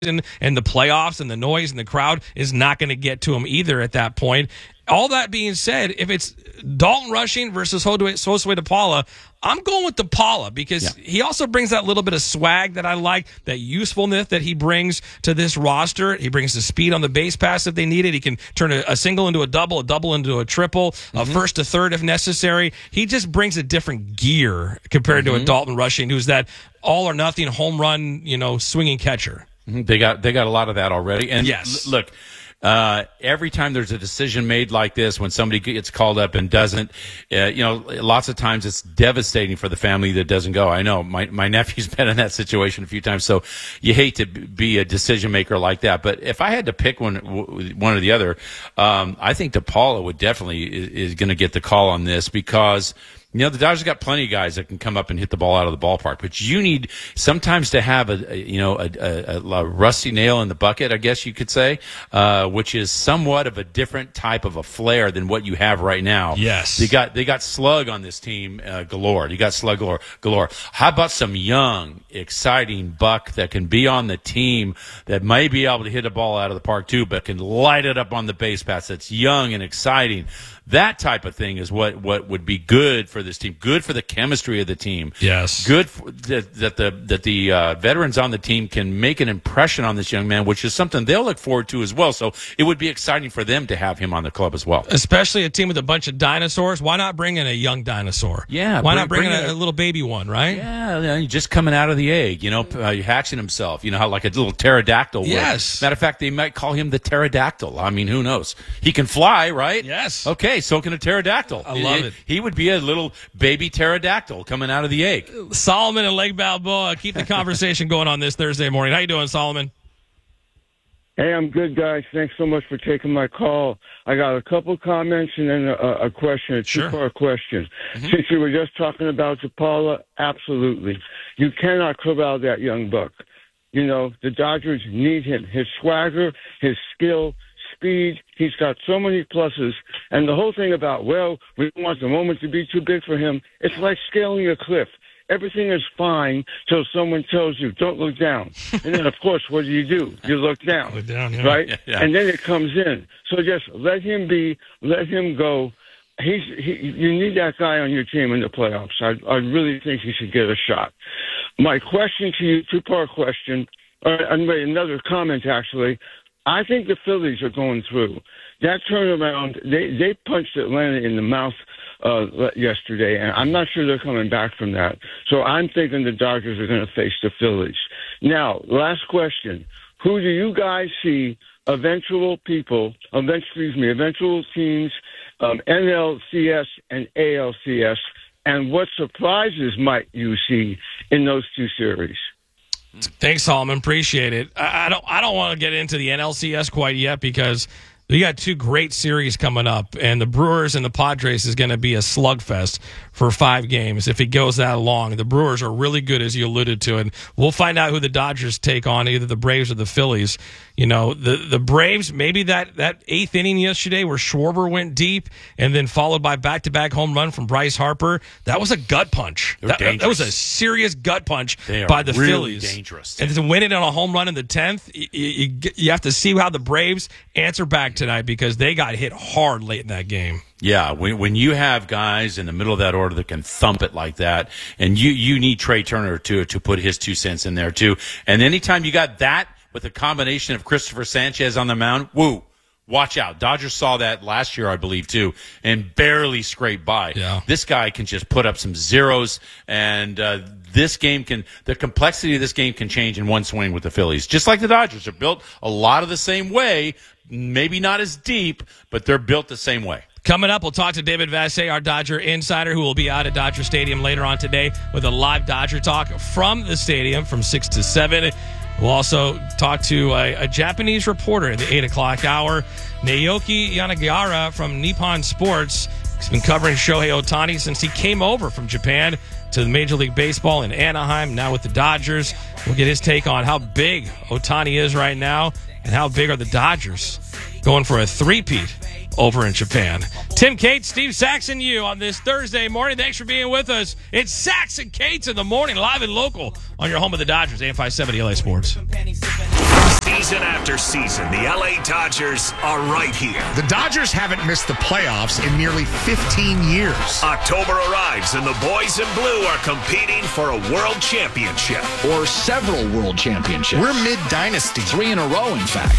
and the playoffs and the noise and the crowd is not going to get to him either at that point. All that being said, if it's Dalton Rushing versus Josue DePaula, I'm going with DePaula because he also brings that little bit of swag that I like, that usefulness that he brings to this roster. He brings the speed on the base pass if they need it. He can turn a single into a double into a triple, a first to third if necessary. He just brings a different gear compared to a Dalton Rushing, who's that all or nothing home run, swinging catcher. They got a lot of that already. And yes. Look, every time there's a decision made like this, when somebody gets called up and doesn't, lots of times it's devastating for the family that doesn't go. I know my nephew's been in that situation a few times, so you hate to be a decision maker like that. But if I had to pick one or the other, I think DePaula would definitely is going to get the call on this because the Dodgers got plenty of guys that can come up and hit the ball out of the ballpark, but you need sometimes to have a rusty nail in the bucket, I guess you could say, which is somewhat of a different type of a flair than what you have right now. Yes, they got slug on this team galore. You got slug galore. How about some young, exciting buck that can be on the team that may be able to hit a ball out of the park too, but can light it up on the base pass? That's young and exciting. That type of thing is what would be good for this team, good for the chemistry of the team. Yes, good that the veterans on the team can make an impression on this young man, which is something they'll look forward to as well. So it would be exciting for them to have him on the club as well. Especially a team with a bunch of dinosaurs. Why not bring in a young dinosaur? Yeah, why not bring in a little baby one? Right? Yeah, just coming out of the egg, hatching himself. How like a little pterodactyl. Yes. Matter of fact, they might call him the pterodactyl. I mean, who knows? He can fly, right? Yes. Okay. So can a pterodactyl. I love it. He would be a little baby pterodactyl coming out of the egg. Solomon and Lake Balboa, keep the conversation going on this Thursday morning. How you doing, Solomon? Hey, I'm good, guys. Thanks so much for taking my call. I got a couple comments and then a question, a two-part question. Since you were just talking about DePaula, absolutely. You cannot corral that young buck. The Dodgers need him. His swagger, his skill, speed, he's got so many pluses. And the whole thing about, we don't want the moment to be too big for him, it's like scaling a cliff. Everything is fine till someone tells you, don't look down. And then, of course, what do? You look down, right? Yeah. And then it comes in. So just let him be, let him go. You need that guy on your team in the playoffs. I really think he should get a shot. My question to you, two-part question, another comment, actually. I think the Phillies are going through. That turnaround, they punched Atlanta in the mouth yesterday, and I'm not sure they're coming back from that. So I'm thinking the Dodgers are going to face the Phillies. Now, last question. Who do you guys see eventual teams, NLCS and ALCS, and what surprises might you see in those two series? Thanks, Solomon. Appreciate it. I don't want to get into the NLCS quite yet because we got two great series coming up, and the Brewers and the Padres is going to be a slugfest for 5 games if it goes that long. The Brewers are really good, as you alluded to, and we'll find out who the Dodgers take on, either the Braves or the Phillies. The Braves, maybe that 8th inning yesterday where Schwarber went deep and then followed by back-to-back home run from Bryce Harper, that was a gut punch. That was a serious gut punch by the really Phillies. Dangerous. And to win it on a home run in the 10th, you have to see how the Braves answer back tonight because they got hit hard late in that game. Yeah, when you have guys in the middle of that order that can thump it like that, and you need Trey Turner to put his 2 cents in there too. And anytime you got that with a combination of Christopher Sanchez on the mound, watch out. Dodgers saw that last year, I believe, too, and barely scraped by. Yeah. This guy can just put up some zeros, and the complexity of this game can change in one swing with the Phillies. Just like the Dodgers are built a lot of the same way, maybe not as deep, but they're built the same way. Coming up, we'll talk to David Vassegh, our Dodger insider, who will be out at Dodger Stadium later on today with a live Dodger talk from the stadium from 6 to 7. We'll also talk to a Japanese reporter at the 8 o'clock hour, Naoki Yanagihara from Nippon Sports. He's been covering Shohei Ohtani since he came over from Japan to the Major League Baseball in Anaheim, now with the Dodgers. We'll get his take on how big Ohtani is right now and how big are the Dodgers. going for a three-peat over in Japan. Tim Cates, Steve Saxon, you on this Thursday morning. Thanks for being with us. It's Saxon Cates in the morning, live and local on your home of the Dodgers, AM 570 LA Sports. Season after season, the LA Dodgers are right here. The Dodgers haven't missed the playoffs in nearly 15 years. October arrives and the boys in blue are competing for a world championship. Or several world championships. We're mid-dynasty. 3 in a row, in fact.